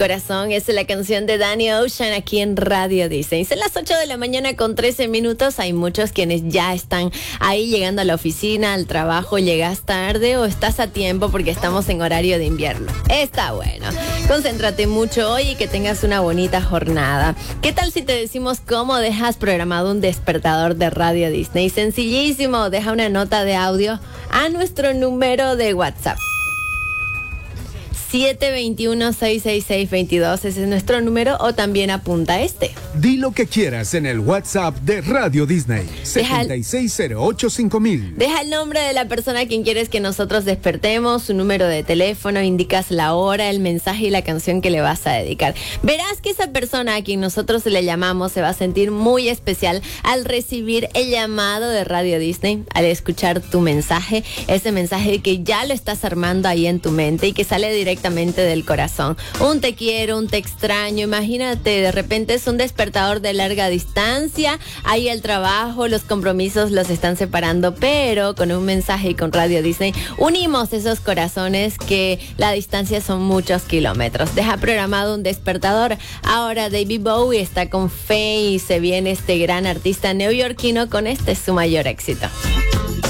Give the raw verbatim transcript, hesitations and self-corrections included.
Corazón es la canción de Danny Ocean aquí en Radio Disney. Son las ocho de la mañana con trece minutos. Hay muchos quienes ya están ahí llegando a la oficina, al trabajo. Llegas tarde o estás a tiempo porque estamos en horario de invierno. Está bueno. Concéntrate mucho hoy y que tengas una bonita jornada. ¿Qué tal si te decimos cómo dejas programado un despertador de Radio Disney? Sencillísimo. Deja una nota de audio a nuestro número de WhatsApp. siete dos uno, seis seis seis, dos dos, ese es nuestro número, o también apunta este. Di lo que quieras en el WhatsApp de Radio Disney, siete seis cero ocho cinco mil. Deja el nombre de la persona a quien quieres que nosotros despertemos, su número de teléfono, indicas la hora, el mensaje y la canción que le vas a dedicar. Verás que esa persona a quien nosotros le llamamos se va a sentir muy especial al recibir el llamado de Radio Disney, al escuchar tu mensaje, ese mensaje que ya lo estás armando ahí en tu mente y que sale directamente del corazón. Un te quiero, un te extraño, imagínate, de repente es un despertador de larga distancia, ahí el trabajo, los compromisos los están separando, pero con un mensaje y con Radio Disney unimos esos corazones que la distancia son muchos kilómetros. Deja programado un despertador. Ahora David Bowie está con fe y se viene este gran artista neoyorquino con este su mayor éxito.